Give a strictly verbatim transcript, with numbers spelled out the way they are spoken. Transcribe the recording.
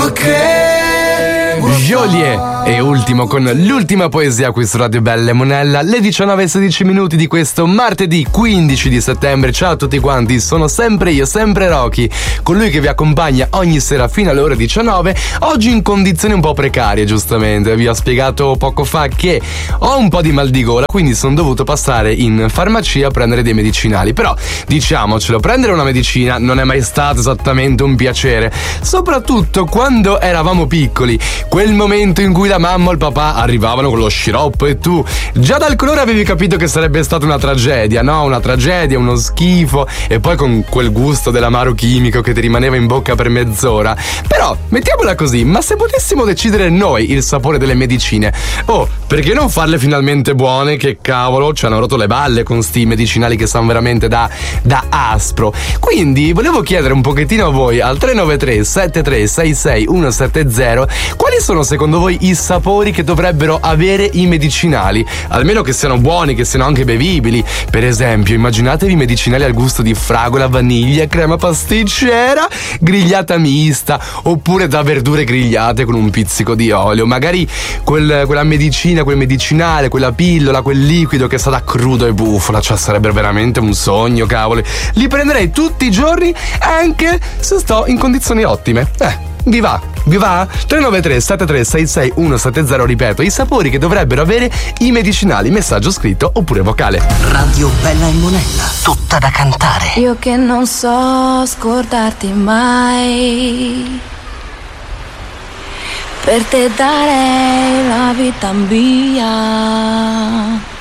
Joliet e ultimo con l'ultima poesia qui su Radio Bella e Monella, le diciannove e sedici minuti di questo martedì quindici di settembre. Ciao a tutti quanti, sono sempre io, sempre Rocky, colui che vi accompagna ogni sera fino alle ore diciannove. Oggi in condizioni un po' precarie, giustamente, vi ho spiegato poco fa che ho un po' di mal di gola, quindi sono dovuto passare in farmacia a prendere dei medicinali. Però diciamocelo, prendere una medicina non è mai stato esattamente un piacere, soprattutto quando eravamo piccoli, quel momento in cui la mamma o il papà arrivavano con lo sciroppo e tu già dal colore avevi capito che sarebbe stata una tragedia, no? Una tragedia, uno schifo, e poi con quel gusto dell'amaro chimico che ti rimaneva in bocca per mezz'ora. Però, mettiamola così, ma se potessimo decidere noi il sapore delle medicine, oh, perché non farle finalmente buone? Che cavolo, ci hanno rotto le balle con sti medicinali che sanno veramente da, da aspro. Quindi volevo chiedere un pochettino a voi al tre nove tre sette tre sei sei uno sette zero quali sono secondo voi i sapori che dovrebbero avere i medicinali, almeno che siano buoni, che siano anche bevibili. Per esempio, immaginatevi medicinali al gusto di fragola, vaniglia, crema pasticcera, grigliata mista, oppure da verdure grigliate con un pizzico di olio, magari quel, quella medicina, quel medicinale, quella pillola, quel liquido che sa da crudo e bufala, cioè sarebbe veramente un sogno, cavoli. Li prenderei tutti i giorni anche se sto in condizioni ottime. Eh, vi va? Vi va? tre nove tre sette tre sei sei uno sette zero, ripeto, i sapori che dovrebbero avere i medicinali, messaggio scritto oppure vocale. Radio Bella e Monella, tutta da cantare. Io che non so scordarti mai, per te darei la vita mia.